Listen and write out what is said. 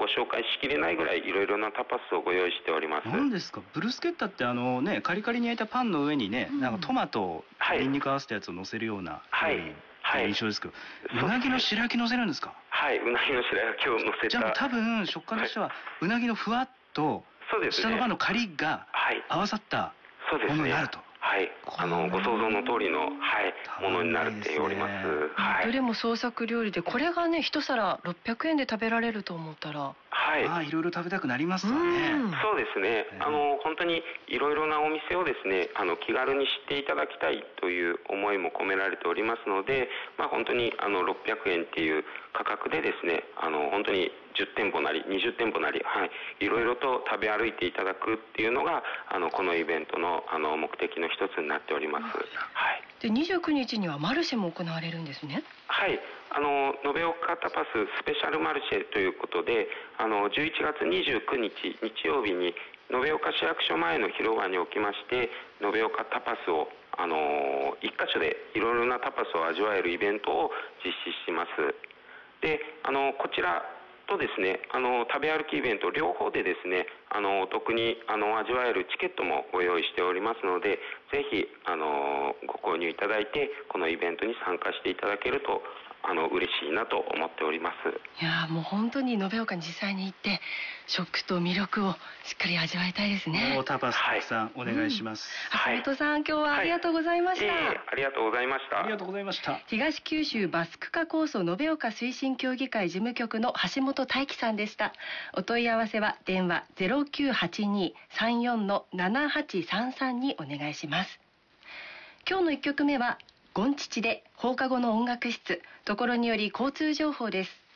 紹介しきれないぐらいいろいろなタパスをご用意しております。 何ですか、ブルスケッタってカリカリに焼いたパンの上にね、なんかトマト、ニンニク合わせたやつを乗せるような印象ですけど、うなぎの白焼き乗せるんですか？ はい、うなぎの白焼きを乗せた。 じゃあ多分食感としては、うなぎのふわっと下のパンのカリが合わさったものになると。 はい、ご想像の通りの、ものになっております。 どれも創作料理で、これがね一皿600円で食べられると思ったら、 いろいろ食べたくなりますわね。 そうですね。本当にいろいろなお店をですね、気軽に知っていただきたいという思いも込められておりますので、本当に600円っていう価格でですね、本当に10店舗なり20店舗なり、いろいろと食べ歩いていただくっていうのがこのイベントの目的の一つになっております。 で29日にはマルシェも行われるんですね。 はい、延岡タパススペシャルマルシェということで、11月29日日曜日に延岡市役所前の広場におきまして、延岡タパスを一箇所でいろいろなタパスを味わえるイベントを実施します。で、こちらとですね、食べ歩きイベント両方でですね、お得に味わえるチケットもご用意しておりますので、ぜひご購入いただいてこのイベントに参加していただけると嬉しいなと思っております。 いやもう本当に延岡に実際に行って食と魅力をしっかり味わいたいですね。 もうタパスたくさんお願いします。 橋本さん、今日はありがとうございました。 ありがとうございました。 ありがとうございました。 東九州バスク化構想延岡推進協議会事務局の橋本大樹さんでした。お問い合わせは電話 0982-34-7833 にお願いします。今日の1曲目はゴンチチで放課後の音楽室、ところにより交通情報です。